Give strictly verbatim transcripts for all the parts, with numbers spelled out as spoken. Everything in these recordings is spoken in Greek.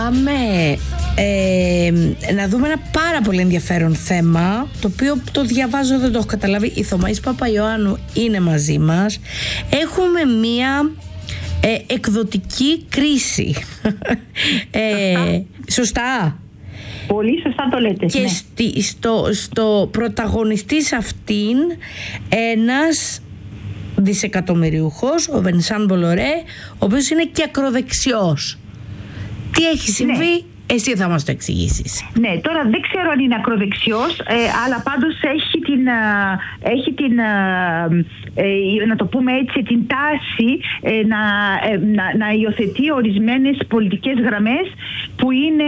πάμε ε, να δούμε ένα πάρα πολύ ενδιαφέρον θέμα, το οποίο το διαβάζω, δεν το έχω καταλάβει. Η Θωμαής Παπαϊωάννου είναι μαζί μας. Έχουμε μία ε, εκδοτική κρίση. ε, σωστά. Πολύ σωστά το λέτε. Και ναι. στη, στο, στο πρωταγωνιστής αυτήν ένας δισεκατομμυριούχος, ο Βενσάν Μπολορέ, ο οποίος είναι και ακροδεξιός. Τι έχει συμβεί? Ναι. Εσύ θα μας το εξηγήσεις. Ναι, τώρα δεν ξέρω αν είναι ακροδεξιός, ε, αλλά πάντως έχει την, έχει την ε, να το πούμε έτσι, την τάση ε, να, ε, να, να υιοθετεί ορισμένες πολιτικές γραμμές που είναι...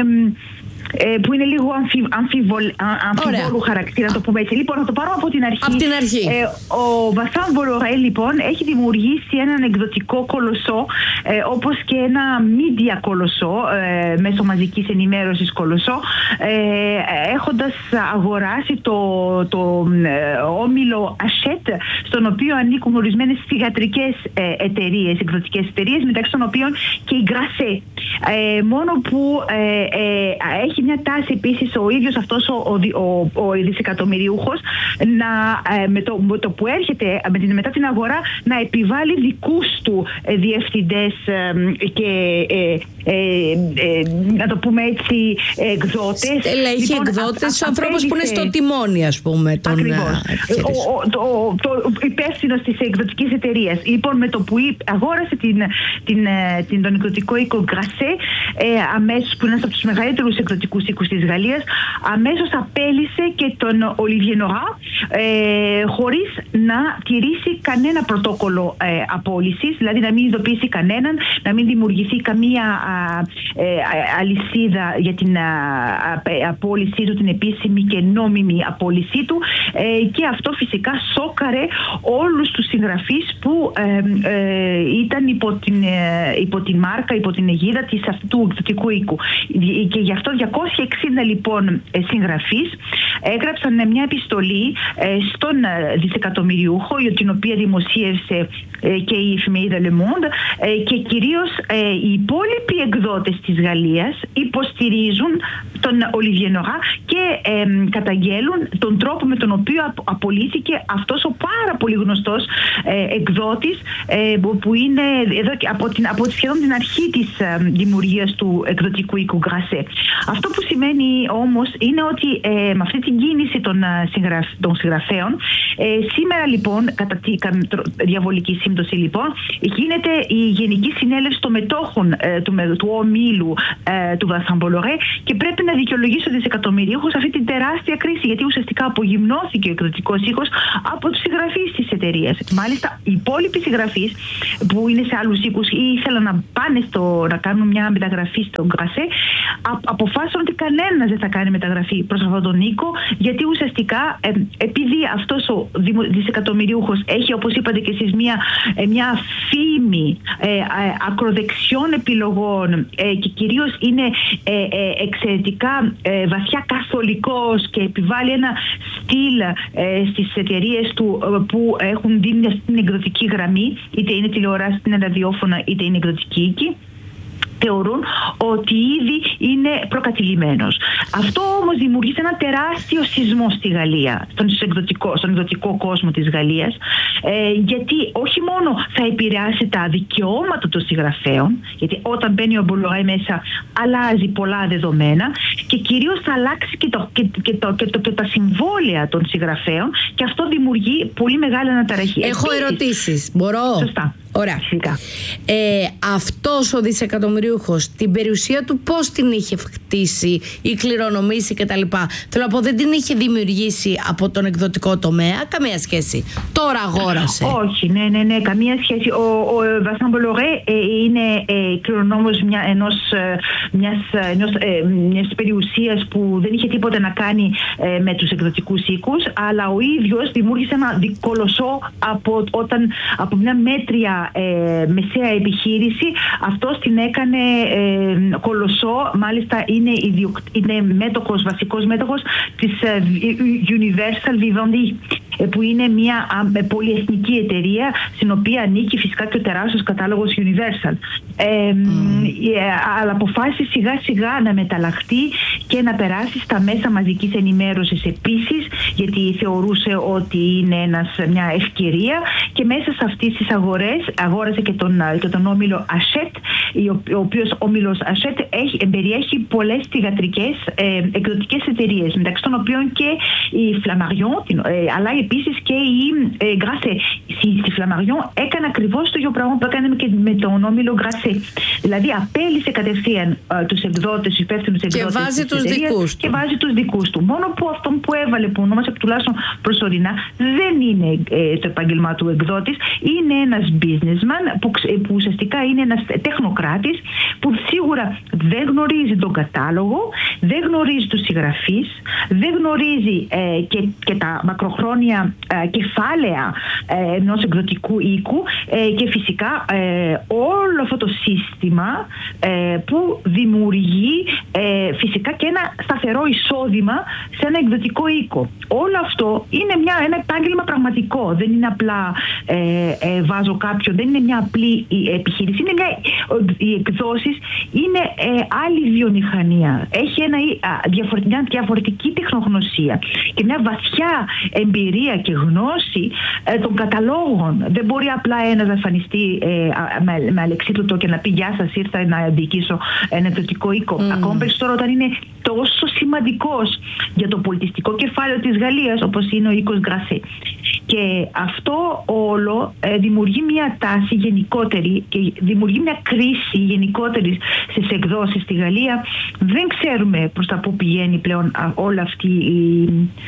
που είναι λίγο αμφι, αμφιβολ, αμφιβόλου χαρακτήρα, να το πούμε έτσι. Λοιπόν, να το πάρω από την αρχή. Από την αρχή. Ε, ο Βασάν Μπολορέ, λοιπόν, έχει δημιουργήσει έναν εκδοτικό κολοσσό, ε, όπως και ένα media κολοσσό, ε, μέσω μαζικής ενημέρωσης κολοσσό, ε, έχοντας αγοράσει το, το ε, όμιλο Ασέτ, στον οποίο ανήκουν ορισμένες θυγατρικές ε, εταιρείες, εκδοτικές εταιρείες, μεταξύ των οποίων και η Grasset. Ε, μόνο που ε, ε, έχει μια τάση επίσης ο ίδιος αυτός ο, ο, ο, ο δισεκατομμυριούχος να, ε, με, το, με το που έρχεται με την, μετά την αγορά να επιβάλλει δικούς του ε, διευθυντές ε, και ε, ε, ε, να το πούμε έτσι εκδότες. Στελέχη λοιπόν, εκδότες, τους ανθρώπους που είναι στο τιμόνι, ας πούμε. Τον, ακριβώς. Ο, ο, το, το υπεύθυνος της εκδοτικής εταιρείας. Λοιπόν, με το που αγόρασε την, την, την, τον εκδοτικό οίκο Grasset, ε, αμέσως, που είναι ένας από τους μεγαλύτερους εκδοτικούς οίκους της Γαλλίας, αμέσως απέλησε και τον Olivier Nora, ε, χωρίς να τηρήσει κανένα πρωτόκολλο ε, απόλυσης, δηλαδή να μην ειδοποιήσει κανέναν, να μην δημιουργηθεί καμία α, ε, αλυσίδα για την α, α, απόλυσή του, την επίσημη και νόμιμη απόλυσή του, ε, και αυτό φυσικά σόκαρε όλους τους συγγραφείς που ε, ε, ήταν υπό την, ε, υπό την μάρκα, υπό την αιγίδα της αυτού του εκδοτικού οίκου. Και γι' αυτό διακόσιοι εξήντα λοιπόν συγγραφείς έγραψαν μια επιστολή στον δισεκατομμυριούχο, την οποία δημοσίευσε και η εφημερίδα Le Monde, και κυρίως οι υπόλοιποι εκδότες της Γαλλίας υποστηρίζουν τον Olivier Nora και ε, καταγγέλουν τον τρόπο με τον οποίο απολύθηκε αυτός ο πάρα πολύ γνωστός ε, εκδότης, ε, που είναι εδώ από, την, από σχεδόν την αρχή της ε, δημιουργίας του εκδοτικού οίκου Grasset. Αυτό που σημαίνει όμως είναι ότι ε, με αυτή την κίνηση των, συγγραφ, των συγγραφέων, ε, σήμερα λοιπόν, κατά τη διαβολική σύμπτωση λοιπόν, γίνεται η Γενική Συνέλευση των Μετόχων ε, του, του ομίλου ε, του Βασάν Μπολορέ, και πρέπει να δικαιολογήσει ο δισεκατομμυρίουχος αυτή την τεράστια κρίση, γιατί ουσιαστικά απογυμνώθηκε ο εκδοτικός οίκος από τους συγγραφείς της εταιρείας. Μάλιστα, οι υπόλοιποι συγγραφείς που είναι σε άλλους οίκους ή ήθελαν να πάνε στο, να κάνουν μια μεταγραφή στον Grasset, αποφάσισαν ότι κανένας δεν θα κάνει μεταγραφή προς αυτόν τον οίκο, γιατί ουσιαστικά ε, επειδή αυτός ο δισεκατομμυρίουχος έχει, όπως είπατε και εσείς, μια, ε, μια φήμη ε, ε, ακροδεξιών επιλογών ε, και κυρίως είναι ε, ε, εξαιρετικά ε, βαθιά καθολικός και επιβάλλει ένα στυλ ε, στις εταιρείες του ε, που έχουν δίνει στην εκδοτική γραμμή, είτε είναι τηλεοράση, είτε είναι ραδιόφωνα, είτε είναι εκδοτική οίκη, θεωρούν ότι ήδη είναι προκατηλημένος. Αυτό όμως δημιουργεί ένα τεράστιο σεισμό στη Γαλλία, στον εκδοτικό, στον εκδοτικό κόσμο της Γαλλίας, ε, γιατί όχι μόνο θα επηρεάσει τα δικαιώματα των συγγραφέων, γιατί όταν μπαίνει ο Μπολορέ μέσα αλλάζει πολλά δεδομένα, και κυρίως θα αλλάξει και, το, και, και, το, και, το, και τα συμβόλαια των συγγραφέων, και αυτό δημιουργεί πολύ μεγάλη αναταραχή. Έχω Επίσης, ερωτήσεις. Μπορώ? Σωστά. Ωραία. Ε, αυτός ο δισεκατομμυρίουχος την περιουσία του πώς την είχε χτίσει ή κληρονομήσει κτλ? Θέλω να πω, δεν την είχε δημιουργήσει από τον εκδοτικό τομέα, καμία σχέση. Τώρα αγόρασε. Όχι, ναι, ναι, ναι, καμία σχέση. Ο, ο Βασάν Μπολορέ ε, είναι ε, κληρονόμος μια, ενός, μιας, ενός, ε, μιας περιουσίας που δεν είχε τίποτα να κάνει ε, με τους εκδοτικούς οίκους, αλλά ο ίδιος δημιούργησε ένα κολοσσό από, όταν, από μια μέτρια ε, μεσαία επιχείρηση, αυτός την έκανε ε, κολοσσό. Μάλιστα είναι, ιδιοκ... είναι μέτοχος, βασικός μέτοχος της ε, Universal Vivendi, που είναι μια α, πολυεθνική εταιρεία, στην οποία ανήκει φυσικά και ο τεράστιος κατάλογος Universal. Ε, mm. αλλά αποφάσισε σιγά σιγά να μεταλλαχτεί και να περάσει στα μέσα μαζικής ενημέρωσης επίσης, γιατί θεωρούσε ότι είναι ένας, μια ευκαιρία, και μέσα σε αυτές τις αγορές αγόρασε και τον, και τον όμιλο Hachette, ο οποίος όμιλος Hachette έχει, περιέχει πολλές θυγατρικές ε, εκδοτικές εταιρείες, μεταξύ των οποίων και η Flammarion, ε, αλλά επίσης και η ε, Grasset. Στη, στη Flammarion έκανε ακριβώς το ίδιο πράγμα που έκανε και με τον όμιλο Grasset. Δηλαδή απέλησε κατευθείαν ε, τους εκδότες, τους υπεύθυνους εκδότες, και βάζει τους δικούς του. Και βάζει τους δικούς του. Μόνο που αυτόν που έβαλε, που ονόμασε τουλάχιστον προσωρινά, δεν είναι ε, το επάγγελμά του εκδότης, είναι ένας businessman που, που ουσιαστικά είναι ένας τεχνοκράτης, που σίγουρα δεν γνωρίζει τον κατάλογο, δεν γνωρίζει τους συγγραφείς, δεν γνωρίζει ε, και, και τα μακροχρόνια ε, κεφάλαια ε, ενός εκδοτικού οίκου, ε, και φυσικά ε, όλο αυτό το σύστημα ε, που δημιουργεί ε, φυσικά και ένα σταθερό εισόδημα σε ένα εκδοτικό οίκο. Όλο αυτό είναι μια, ένα επάγγελμα πραγματικό. Δεν είναι απλά ε, ε, βάζω κάποιον, δεν είναι μια απλή επιχείρηση. Είναι μια, οι εκδόσεις είναι ε, άλλη βιομηχανία. Έχει ένα, μια διαφορετική τεχνογνωσία και μια βαθιά εμπειρία και γνώση ε, των καταλόγων. Δεν μπορεί απλά ένας να εμφανιστεί ε, με, με αλεξίπτωτο και να πει «Γεια σας, ήρθα να διοικήσω ένα εκδοτικό οίκο». Mm. Ακόμα περισσότερο όταν είναι τόσο σημαντικός για το πολιτιστικό κεφάλαιο της Γαλλίας, όπως είναι ο οίκος Grasset. Και αυτό όλο ε, δημιουργεί μια τάση γενικότερη και δημιουργεί μια κρίση γενικότερη στις εκδόσεις στη Γαλλία. Δεν ξέρουμε προς τα που πηγαίνει πλέον όλη αυτή η,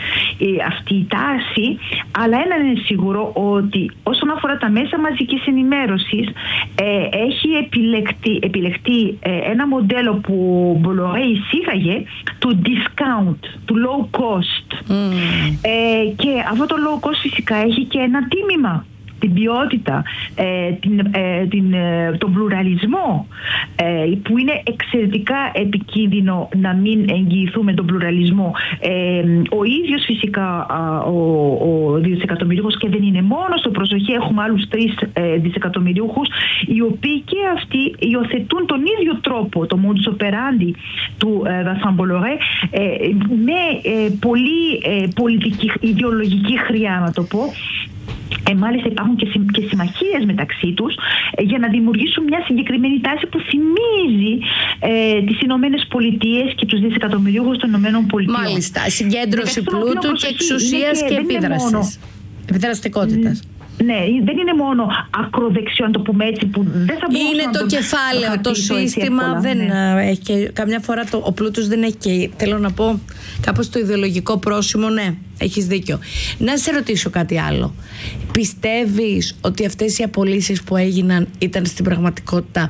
η, αυτή η τάση, αλλά ένα είναι σίγουρο, ότι όσον αφορά τα μέσα μαζικής ενημέρωσης, ε, έχει επιλεκτεί, επιλεκτεί ε, ένα μοντέλο που Bolloré εισήγαγε, του discount, του low cost. Mm. Ε, και αυτό το low cost φυσικά έχει και ένα τίμημα. Την ποιότητα, ε, την, ε, την, ε, τον πλουραλισμό, ε, που είναι εξαιρετικά επικίνδυνο να μην εγγυηθούμε τον πλουραλισμό. Ε, ο ίδιος φυσικά ο, ο δισεκατομμυρίουχος, και δεν είναι μόνο στο προσοχή, έχουμε άλλους τρεις ε, δισεκατομμυρίουχους, οι οποίοι και αυτοί υιοθετούν τον ίδιο τρόπο, το modus operandi του ε, Vincent Bolloré, ε, με ε, πολύ ε, πολιτική, ιδεολογική χρειά, να το πω. Ε, μάλιστα υπάρχουν και, συμ, και συμμαχίες μεταξύ τους ε, για να δημιουργήσουν μια συγκεκριμένη τάση που θυμίζει ε, τις Ηνωμένες Πολιτείες και τους δισεκατομμυρίουχους των Ηνωμένων Πολιτείων. Μάλιστα, συγκέντρωση πλούτου και εξουσίας και, και επίδρασης. Μόνο... Επιδραστικότητας. Mm. Ναι, δεν είναι μόνο ακροδεξιό, να το πούμε έτσι, που δεν θα μπορούσε είναι να το, το κεφάλαιο, το, το σύστημα εύκολα, δεν ναι. έχει και, καμιά φορά το, ο πλούτος δεν έχει και, θέλω να πω, κάπως το ιδεολογικό πρόσημο. Ναι, έχεις δίκιο. Να σε ρωτήσω κάτι άλλο. Πιστεύεις ότι αυτές οι απολύσεις που έγιναν ήταν στην πραγματικότητα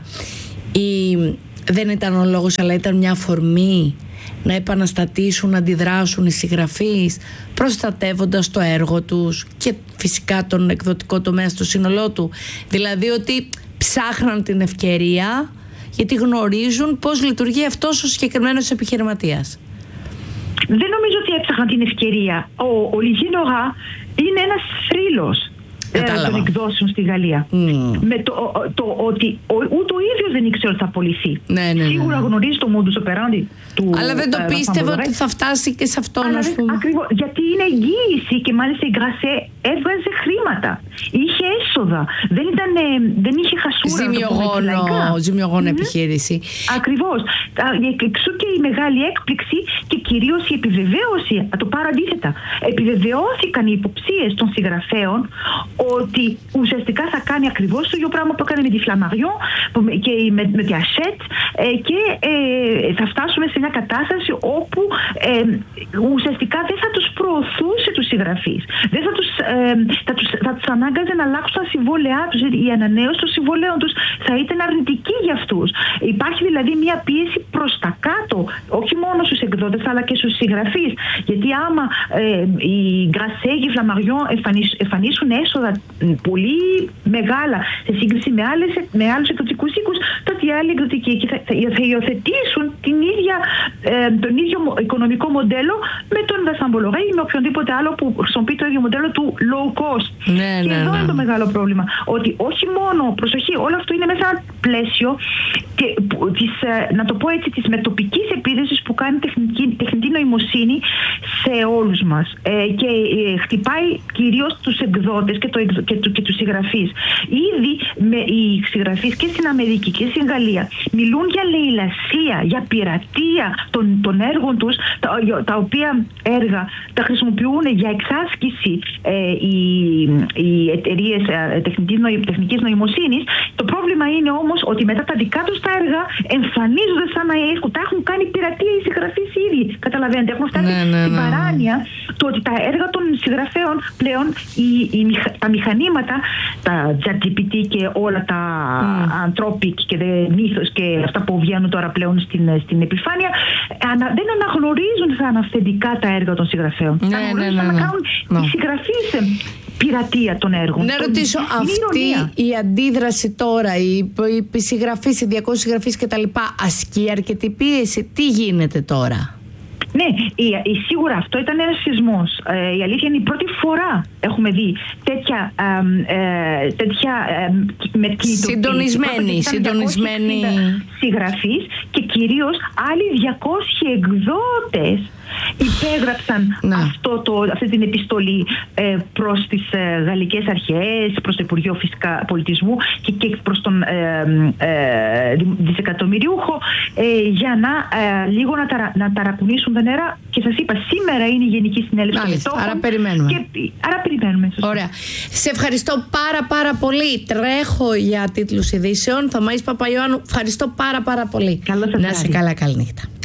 ή δεν ήταν ο λόγος, αλλά ήταν μια αφορμή να επαναστατήσουν, να αντιδράσουν οι συγγραφείς, προστατεύοντας το έργο τους και φυσικά τον εκδοτικό τομέα στο σύνολό του? Δηλαδή ότι ψάχναν την ευκαιρία γιατί γνωρίζουν πώς λειτουργεί αυτός ο συγκεκριμένος επιχειρηματίας. Δεν νομίζω ότι έψαχναν την ευκαιρία. Ο, ο Olivier Nora είναι ένας θρύλος των εκδόσεων στη Γαλλία. Mm. Με το, το, το ότι ο, ούτε ο ίδιος δεν ήξερε ότι θα απολυθεί. Ναι, ναι, ναι. Σίγουρα γνωρίζει το modus operandi του. Αλλά δεν το ε, πίστευε ότι θα φτάσει και σε αυτόν, ας πούμε. Ακριβώς. Γιατί είναι εγγύηση και μάλιστα η Grasset έβγαζε χρήματα. Είχε έσοδα. Δεν, ήταν, δεν είχε χασούρα. Ζημιογόνο, ζημιογόνο mm-hmm. επιχείρηση. Ακριβώς. Εξού και η μεγάλη έκπληξη και κυρίως η επιβεβαίωση. Το πάρω αντίθετα. Επιβεβαιώθηκαν οι υποψίες των συγγραφέων ότι ουσιαστικά θα κάνει ακριβώς το ίδιο πράγμα που έκανε με τη Flammarion και με, με τη Hachette, ε, και ε, θα φτάσουμε σε μια κατάσταση όπου ε, ουσιαστικά δεν θα τους προωθούσε τους συγγραφείς. Δεν θα τους, ε, θα τους, θα τους ανάγκαζε να αλλάξουν τα συμβόλαιά τους. Η ανανέωση των συμβολέων τους θα ήταν αρνητική για αυτούς. Υπάρχει δηλαδή μια πίεση προς τα κάτω, όχι μόνο στους εκδότες αλλά και στους συγγραφείς. Γιατί άμα ε, οι Γκρασέ και οι Φλαμαριόν εμφανίσουν έσοδα πολύ μεγάλα σε σύγκριση με, άλλες, με άλλους εκδοτικούς οίκους, τότε οι άλλοι εκδοτικοί οίκοι θα, θα, θα υιοθετήσουν την ίδια, ε, τον ίδιο οικονομικό μοντέλο με τον Vincent Bolloré ή με οποιονδήποτε άλλο που χρησιμοποιεί το ίδιο μοντέλο του low cost. Ναι, και ναι, εδώ ναι. είναι το μεγάλο πρόβλημα. Ότι όχι μόνο, προσοχή, όλο αυτό είναι μέσα σε ένα πλαίσιο και, της, να το πω έτσι, της μετοπικής επίδεσης που κάνει τεχνική, τεχνητή νοημοσύνη σε όλους μας. Ε, και ε, χτυπάει κυρίως τους εκδότες και, το, και, το, και τους συγγραφείς. Ήδη με, οι συγγραφείς και στην Αμερική και στην Γαλλία μιλούν για λαιλασία, για πειρατεία των, των έργων τους, τα, τα οποία έργα τα χρησιμοποιούν για εξάσκηση ε, οι, οι εταιρείες ε, τεχνικής νοημοσύνης. Το πρόβλημα είναι όμως ότι μετά τα δικά τους τα έργα εμφανίζονται σαν να έχουν, τα έχουν κάνει πειρατεία οι συγγραφείς ήδη. Καταλαβαίνετε, έχουν φτάσει ναι, ναι, στην ναι. παράνοια το ότι τα έργα των συγγραφέων πλέον, οι, οι, τα μηχανήματα, τα τζατ τζι πι τι και όλα τα mm. Anthropic και Mythos και αυτά που βγαίνουν τώρα πλέον στην, στην επιφάνεια, ανα, δεν αναγνωρίζουν σαν αυθεντικά τα έργα των συγγραφέων. Ναι, ναι, ναι, ναι, να ναι. κάνουν ναι. οι συγγραφείς πειρατεία των έργων. Να ρωτήσω, αυτή η αντίδραση τώρα, οι, οι συγγραφείς, οι διακόσιοι συγγραφείς κτλ. Ασκεί αρκετή πίεση. Τι γίνεται τώρα? Ναι, η, η, σίγουρα αυτό ήταν ένας σεισμός. Ε, η αλήθεια είναι η πρώτη φορά έχουμε δει τέτοια, ε, ε, τέτοια ε, με συντονισμένη, συντονισμένη συγγραφείς και κυρίως άλλοι διακόσιοι εκδότες υπέγραψαν ναι. αυτό το, αυτή την επιστολή ε, προς τις ε, γαλλικές αρχές, προς το Υπουργείο Φυσικά Πολιτισμού και, και προς τον ε, ε, δισεκατομμυριούχο ε, για να ε, λίγο να, ταρα, να ταρακουνήσουν τα νερά. Και σας είπα, σήμερα είναι η Γενική Συνέλευση των Μετόχων. Άρα περιμένουμε. Και, άρα περιμένουμε. Σωστά. Ωραία. Σε ευχαριστώ πάρα πάρα πολύ. Τρέχω για τίτλους ειδήσεων. Θωμαής Παπαϊωάννου, ευχαριστώ πάρα πάρα πολύ. Καλό σας να είσαι καλά, καλή νύχτα.